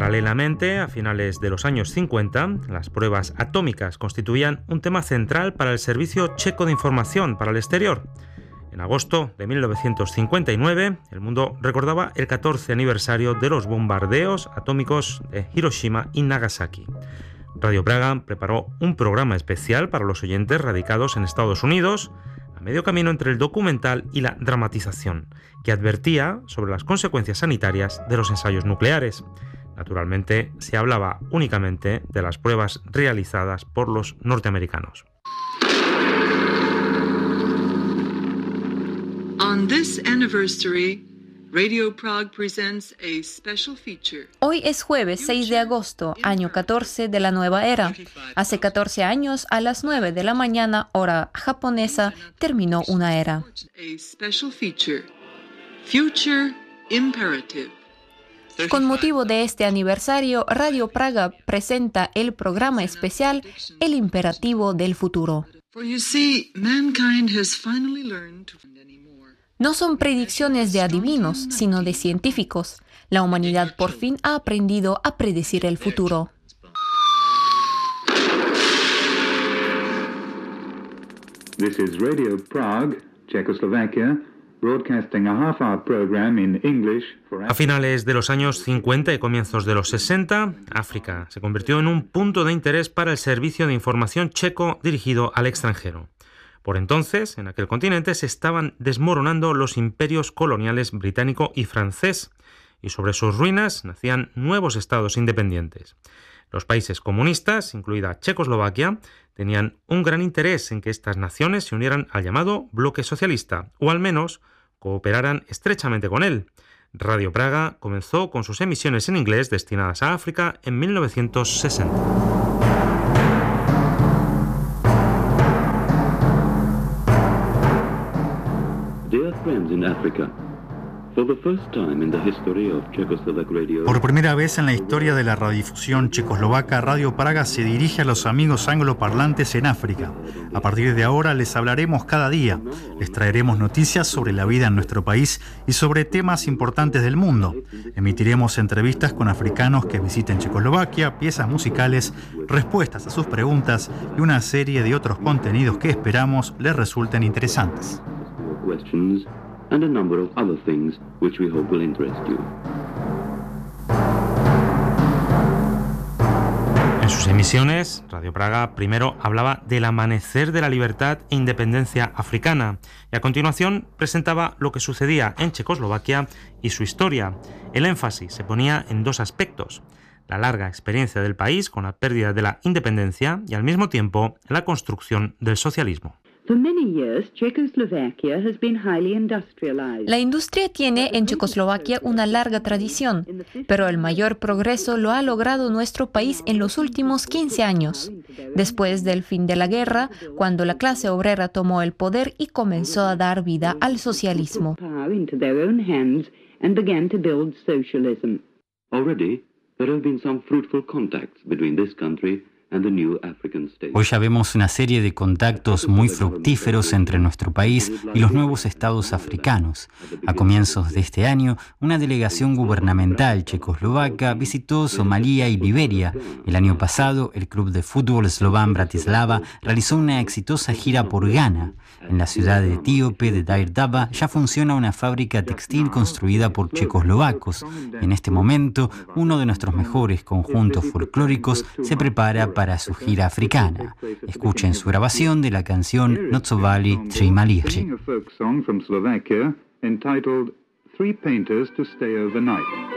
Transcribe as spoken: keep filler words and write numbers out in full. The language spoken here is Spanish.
Paralelamente, a finales de los años cincuenta, las pruebas atómicas constituían un tema central para el Servicio Checo de Información para el Exterior. En agosto de mil novecientos cincuenta y nueve, el mundo recordaba el catorce aniversario de los bombardeos atómicos de Hiroshima y Nagasaki. Radio Praga preparó un programa especial para los oyentes radicados en Estados Unidos, a medio camino entre el documental y la dramatización, que advertía sobre las consecuencias sanitarias de los ensayos nucleares. Naturalmente, se hablaba únicamente de las pruebas realizadas por los norteamericanos. On this anniversary, Radio Prague presents a special feature. Hoy es jueves seis de agosto, año catorce de la nueva era. Hace catorce años, a las nueve de la mañana, hora japonesa, terminó una era. A special feature. Future Imperative. Con motivo de este aniversario, Radio Praga presenta el programa especial El Imperativo del Futuro. For you see, mankind has finally learned to No son predicciones de adivinos, sino de científicos. La humanidad por fin ha aprendido a predecir el futuro. This is Radio Prague, Czechoslovakia, broadcasting a half-hour program in English for A finales de los años cincuenta y comienzos de los sesenta, África se convirtió en un punto de interés para el servicio de información checo dirigido al extranjero. Por entonces, en aquel continente se estaban desmoronando los imperios coloniales británico y francés, y sobre sus ruinas nacían nuevos estados independientes. Los países comunistas, incluida Checoslovaquia, tenían un gran interés en que estas naciones se unieran al llamado bloque socialista, o al menos cooperaran estrechamente con él. Radio Praga comenzó con sus emisiones en inglés destinadas a África en mil novecientos sesenta. Dear friends in Africa, for the first time in the history of Czechoslovak radio, Por primera vez en la historia de la radiodifusión checoslovaca, Radio Praga se dirige a los amigos angloparlantes en África. A partir de ahora les hablaremos cada día. Les traeremos noticias sobre la vida en nuestro país y sobre temas importantes del mundo. Emitiremos entrevistas con africanos que visiten Checoslovaquia, piezas musicales, respuestas a sus preguntas y una serie de otros contenidos que esperamos les resulten interesantes. questions, and a number of other things which we hope will interest you. En sus emisiones, Radio Praga primero hablaba del amanecer de la libertad e independencia africana y a continuación presentaba lo que sucedía en Checoslovaquia y su historia. El énfasis se ponía en dos aspectos: la larga experiencia del país con la pérdida de la independencia y al mismo tiempo la construcción del socialismo. La industria tiene en Checoslovaquia una larga tradición, pero el mayor progreso lo ha logrado nuestro país en los últimos quince años, después del fin de la guerra, cuando la clase obrera tomó el poder y comenzó a dar vida al socialismo. Already, there have been some fruitful contacts between this country and the new African states. Hoy ya vemos una serie de contactos muy fructíferos entre nuestro país y los nuevos estados africanos. A comienzos de este año, una delegación gubernamental checoslovaca visitó Somalia y Liberia. El año pasado, el club de fútbol Slovan Bratislava realizó una exitosa gira por Ghana. En la ciudad etíope de Dire Daba ya funciona una fábrica textil construida por checoslovacos. En este momento, uno de nuestros mejores conjuntos folclóricos se prepara para su gira africana. Escuchen su grabación de la canción Notsovali Tri Maliri. Three Painters to Stay Overnight.